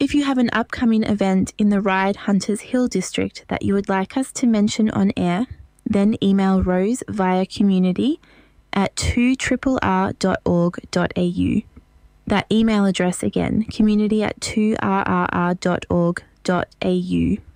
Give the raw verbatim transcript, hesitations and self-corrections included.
If you have an upcoming event in the Ryde Hunters Hill district that you would like us to mention on air, then email Rose via community at two r r r dot org dot a u. That email address again, community at two r r r dot org dot a u.